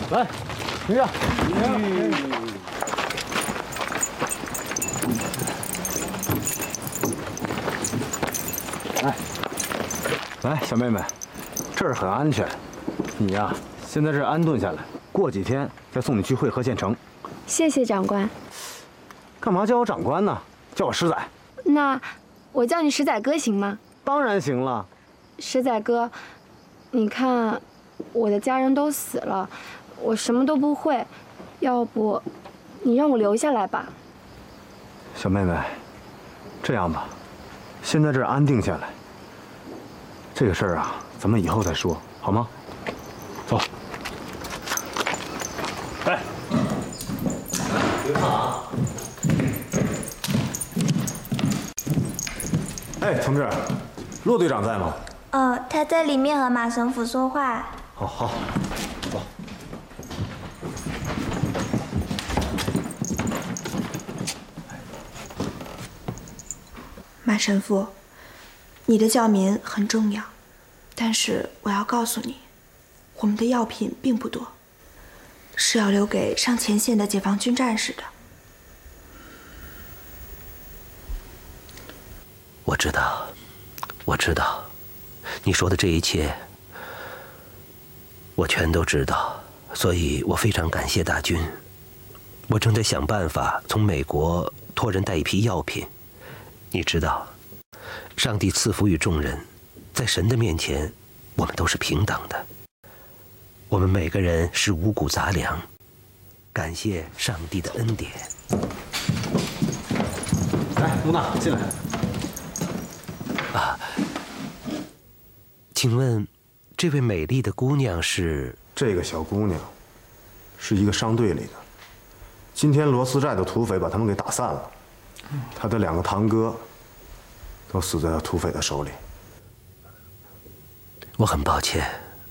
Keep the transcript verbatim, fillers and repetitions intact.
来，停下。来，来，小妹妹，这儿很安全。你呀，现在这安顿下来，过几天再送你去会合县城。 谢谢长官。 干嘛叫我长官呢？叫我石仔。 那我叫你石仔哥行吗？ 当然行了。 石仔哥，你看，我的家人都死了，我什么都不会，要不，你让我留下来吧。 小妹妹，这样吧，现在这儿安定下来，这个事儿啊，咱们以后再说，好吗？走。来，别看啊。哎，同志，骆队长在吗？ 哦，他在里面和马神甫说话。 好好，走。 马神父，你的教民很重要，但是我要告诉你，我们的药品并不多，是要留给上前线的解放军战士的。 我知道，我知道，你说的这一切，我全都知道，所以我非常感谢大军。我正在想办法从美国托人带一批药品。你知道，上帝赐福于众人，在神的面前，我们都是平等的。我们每个人是五谷杂粮，感谢上帝的恩典。 来，乌娜，进来。 啊，请问，这位美丽的姑娘是？ 这个小姑娘，是一个商队里的。今天罗斯寨的土匪把他们给打散了，她的两个堂哥都死在了土匪的手里。 我很抱歉。